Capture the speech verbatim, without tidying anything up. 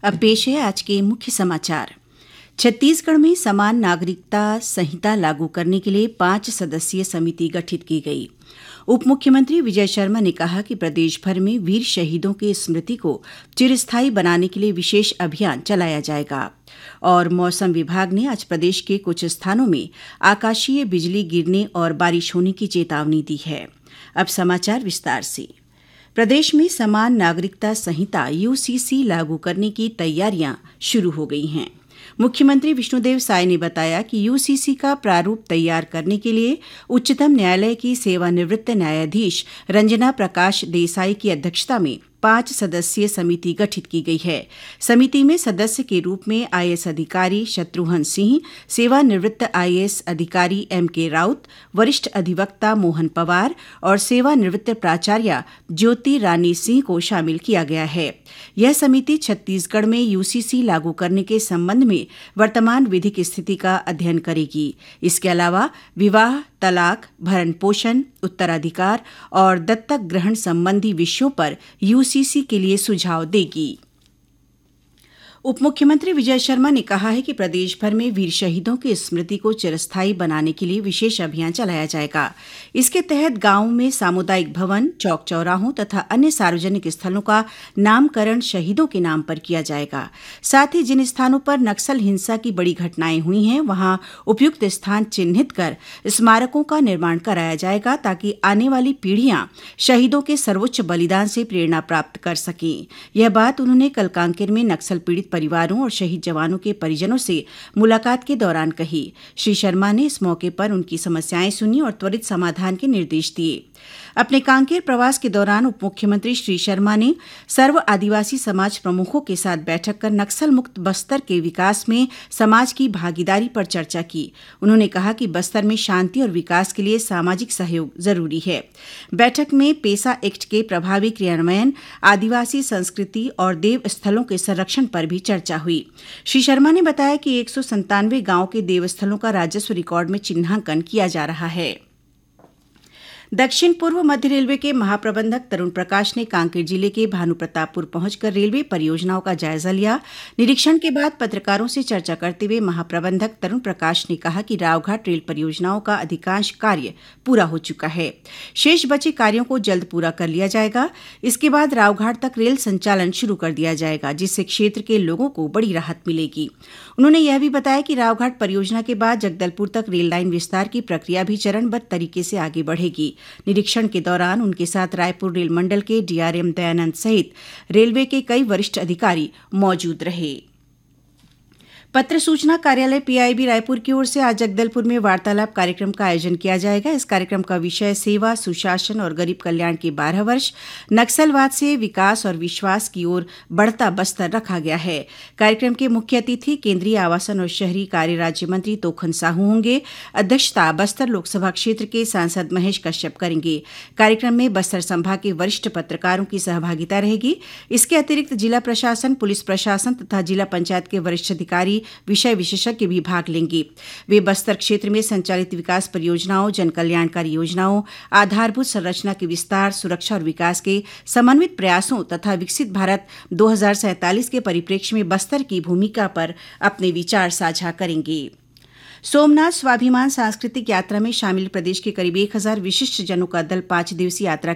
अब पेश है आज के मुख्य समाचार। छत्तीसगढ़ में समान नागरिकता संहिता लागू करने के लिए पांच सदस्यीय समिति गठित की गई। उप मुख्यमंत्री विजय शर्मा ने कहा कि प्रदेश भर में वीर शहीदों की स्मृति को चिरस्थायी बनाने के लिए विशेष अभियान चलाया जाएगा। और मौसम विभाग ने आज प्रदेश के कुछ स्थानों में आकाशीय बिजली गिरने और बारिश होने की चेतावनी दी है। अब समाचार विस्तार से। प्रदेश में समान नागरिकता संहिता यूसीसी लागू करने की तैयारियां शुरू हो गई हैं। मुख्यमंत्री विष्णुदेव साय ने बताया कि यूसीसी का प्रारूप तैयार करने के लिए उच्चतम न्यायालय की सेवानिवृत्त न्यायाधीश रंजना प्रकाश देसाई की अध्यक्षता में पांच सदस्यीय समिति गठित की गई है। समिति में सदस्य के रूप में आईएएस अधिकारी शत्रुघ्न सिंह, सेवानिवृत्त आईएएस अधिकारी एम के राउत, वरिष्ठ अधिवक्ता मोहन पवार और सेवानिवृत्त प्राचार्य ज्योति रानी सिंह को शामिल किया गया है। यह समिति छत्तीसगढ़ में यूसीसी लागू करने के संबंध में वर्तमान विधिक स्थिति का अध्ययन करेगी। इसके अलावा विवाह, तलाक, भरण पोषण, उत्तराधिकार और दत्तक ग्रहण संबंधी विषयों पर यूसीसी के लिए सुझाव देगी। उप मुख्यमंत्री विजय शर्मा ने कहा है कि प्रदेश भर में वीर शहीदों की स्मृति को चिरस्थायी बनाने के लिए विशेष अभियान चलाया जाएगा। इसके तहत गांवों में सामुदायिक भवन, चौक चौराहों तथा अन्य सार्वजनिक स्थलों का नामकरण शहीदों के नाम पर किया जाएगा। साथ ही जिन स्थानों पर नक्सल हिंसा की बड़ी घटनाएं हुई हैं, वहां उपयुक्त स्थान चिन्हित कर स्मारकों का निर्माण कराया जाएगा, ताकि आने वाली पीढ़ियां शहीदों के सर्वोच्च बलिदान से प्रेरणा प्राप्त कर सकें। यह बात उन्होंने कल कांकेर में नक्सल पीड़ित परिवारों और शहीद जवानों के परिजनों से मुलाकात के दौरान कही। श्री शर्मा ने इस मौके पर उनकी समस्याएं सुनी और त्वरित समाधान के निर्देश दिए। अपने कांकेर प्रवास के दौरान उप मुख्यमंत्री श्री शर्मा ने सर्व आदिवासी समाज प्रमुखों के साथ बैठक कर नक्सल मुक्त बस्तर के विकास में समाज की भागीदारी पर चर्चा की। उन्होंने कहा कि बस्तर में शांति और विकास के लिए सामाजिक सहयोग जरूरी है। बैठक में पेसा एक्ट के प्रभावी क्रियान्वयन, आदिवासी संस्कृति और देव स्थलों के संरक्षण पर भी चर्चा हुई। श्री शर्मा ने बताया कि एक सौ संतानवे गांवों के देवस्थलों का राजस्व रिकॉर्ड में चिन्हांकन किया जा रहा है। दक्षिण पूर्व मध्य रेलवे के महाप्रबंधक तरुण प्रकाश ने कांकेर जिले के भानुप्रतापपुर पहुंचकर रेलवे परियोजनाओं का जायजा लिया। निरीक्षण के बाद पत्रकारों से चर्चा करते हुए महाप्रबंधक तरुण प्रकाश ने कहा कि रावघाट रेल परियोजनाओं का अधिकांश कार्य पूरा हो चुका है। शेष बचे कार्यों को जल्द पूरा कर लिया जाएगा। इसके बाद रावघाट तक रेल संचालन शुरू कर दिया जाएगा, जिससे क्षेत्र के लोगों को बड़ी राहत मिलेगी। उन्होंने यह भी बताया कि रावघाट परियोजना के बाद जगदलपुर तक रेल लाइन विस्तार की प्रक्रिया भी चरणबद्ध तरीके से आगे बढ़ेगी। निरीक्षण के दौरान उनके साथ रायपुर रेल मंडल के डीआरएम दयानंद सहित रेलवे के कई वरिष्ठ अधिकारी मौजूद रहे। पत्र सूचना कार्यालय पीआईबी रायपुर की ओर से आज जगदलपुर में वार्तालाप कार्यक्रम का आयोजन किया जाएगा। इस कार्यक्रम का विषय सेवा, सुशासन और गरीब कल्याण के बारह वर्ष, नक्सलवाद से विकास और विश्वास की ओर बढ़ता बस्तर रखा गया है। कार्यक्रम के मुख्य अतिथि केंद्रीय आवासन और शहरी कार्य राज्य मंत्री तोखन साहू होंगे। अध्यक्षता बस्तर लोकसभा क्षेत्र के सांसद महेश कश्यप करेंगे। कार्यक्रम में बस्तर संभाग के वरिष्ठ पत्रकारों की सहभागिता रहेगी। इसके अतिरिक्त जिला प्रशासन, पुलिस प्रशासन तथा जिला पंचायत के वरिष्ठ अधिकारी, विषय विशेषज्ञ भी भाग लेंगे। वे बस्तर क्षेत्र में संचालित विकास परियोजनाओं, जन कल्याणकारी योजनाओं, आधारभूत संरचना के विस्तार, सुरक्षा और विकास के समन्वित प्रयासों तथा विकसित भारत दो हज़ार सैंतालीस के परिप्रेक्ष्य में बस्तर की भूमिका पर अपने विचार साझा करेंगे। सोमनाथ स्वाभिमान सांस्कृतिक यात्रा में शामिल प्रदेश के करीब एक हजार विशिष्ट जनों का दल पांच दिवसीय यात्रा